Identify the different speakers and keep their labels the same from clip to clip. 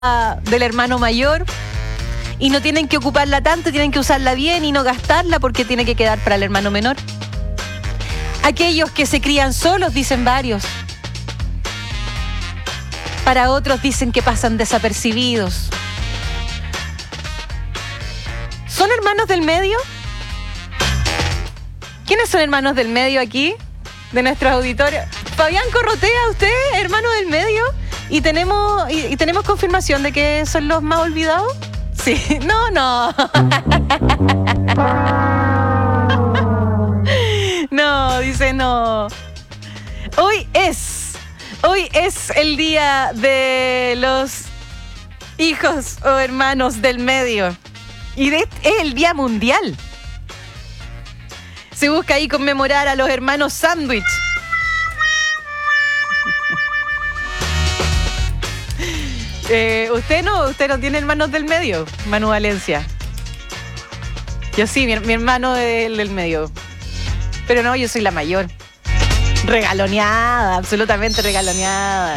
Speaker 1: del hermano mayor y no tienen que ocuparla tanto, tienen que usarla bien y no gastarla porque tiene que quedar para el hermano menor. Aquellos que se crían solos, dicen varios. Para otros dicen que pasan desapercibidos. ¿Son hermanos del medio? ¿Quiénes son hermanos del medio aquí? De nuestros auditores. Fabián Corrotea, usted, hermano del medio. ¿Y tenemos confirmación de que son los más olvidados? Sí. No. No, dice no. Hoy es el día de los hijos o hermanos del medio. Y es el día mundial. Se busca ahí conmemorar a los hermanos sándwich. Usted no tiene hermanos del medio, Manu Valencia. Yo sí, mi hermano del medio. Pero no, yo soy la mayor. Regaloneada, absolutamente regaloneada.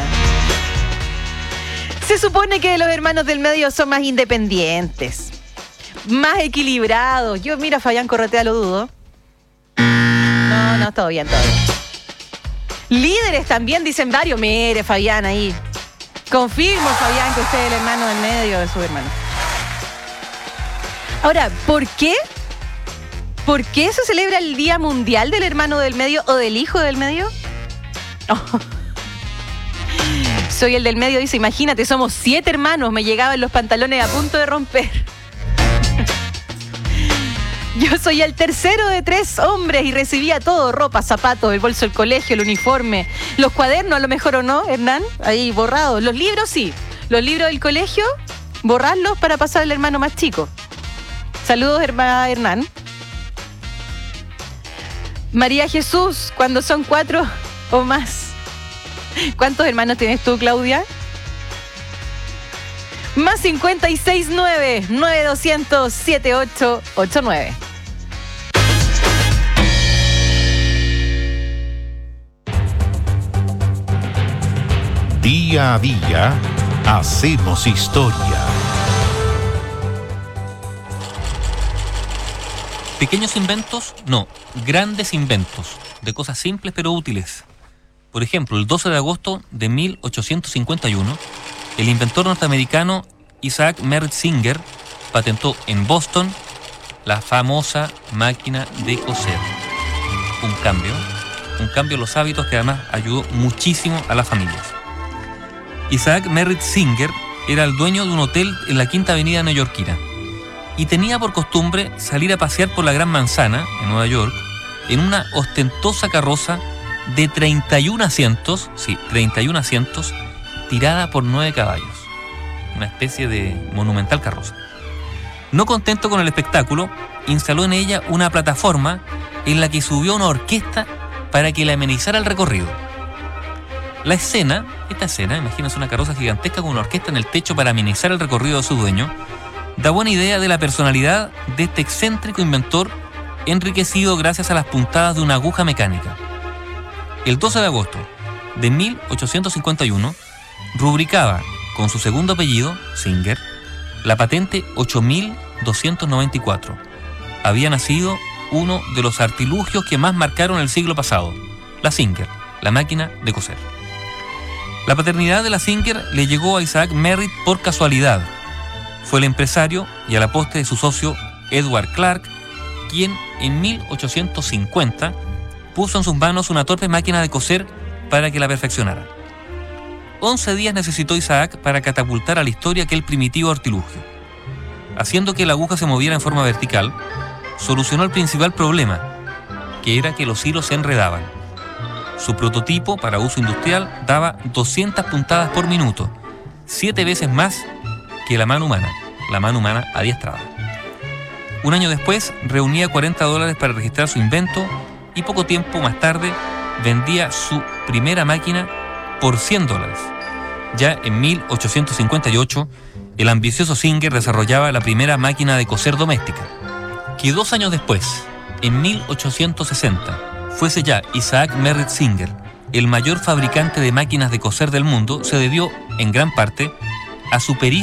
Speaker 1: Se supone que los hermanos del medio son más independientes, más equilibrados. Yo, mira, Fabián Corrotea, lo dudo. No, todo bien. Líderes también, dicen varios. Mire, Fabián, ahí. Confirmo, Fabián, que usted es el hermano del medio de su hermano. Ahora, ¿por qué? ¿Por qué se celebra el Día Mundial del Hermano del Medio o del Hijo del Medio? Oh. Soy el del medio, dice, imagínate, somos 7 hermanos, me llegaban los pantalones a punto de romper. Yo soy el tercero de 3 hombres y recibía todo, ropa, zapatos, el bolso del colegio, el uniforme, los cuadernos a lo mejor o no, Hernán, ahí borrados. Los libros sí, los libros del colegio, borrarlos para pasar al hermano más chico. Saludos, Hernán. María Jesús, cuando son 4 o más. ¿Cuántos hermanos tienes tú, Claudia? Más 569-9200-7889.
Speaker 2: Día a día hacemos historia.
Speaker 3: Pequeños inventos, no, grandes inventos, de cosas simples pero útiles. Por ejemplo, el 12 de agosto de 1851, el inventor norteamericano Isaac Merritt Singer patentó en Boston la famosa máquina de coser. Un cambio en los hábitos que además ayudó muchísimo a las familias. Isaac Merritt Singer era el dueño de un hotel en la Quinta Avenida neoyorquina y tenía por costumbre salir a pasear por la Gran Manzana, en Nueva York, en una ostentosa carroza de 31 asientos, sí, 31 asientos, tirada por 9 caballos. Una especie de monumental carroza. No contento con el espectáculo, instaló en ella una plataforma en la que subió una orquesta para que le amenizara el recorrido. Esta escena, imagínense una carroza gigantesca con una orquesta en el techo para amenizar el recorrido de su dueño, da buena idea de la personalidad de este excéntrico inventor, enriquecido gracias a las puntadas de una aguja mecánica. El 12 de agosto de 1851 rubricaba con su segundo apellido, Singer, la patente 8294. Había nacido uno de los artilugios que más marcaron el siglo pasado, la Singer, la máquina de coser. La paternidad de la Singer le llegó a Isaac Merritt por casualidad. Fue el empresario y a la postre de su socio Edward Clark, quien en 1850 puso en sus manos una torpe máquina de coser para que la perfeccionara. 11 días necesitó Isaac para catapultar a la historia aquel primitivo artilugio. Haciendo que la aguja se moviera en forma vertical, solucionó el principal problema, que era que los hilos se enredaban. Su prototipo para uso industrial daba 200 puntadas por minuto, 7 veces más que la mano humana adiestrada. Un año después reunía $40 para registrar su invento y poco tiempo más tarde vendía su primera máquina por $100. Ya en 1858, el ambicioso Singer desarrollaba la primera máquina de coser doméstica, que 2 años después, en 1860, fuese ya Isaac Merritt Singer el mayor fabricante de máquinas de coser del mundo, se debió, en gran parte, a su pericia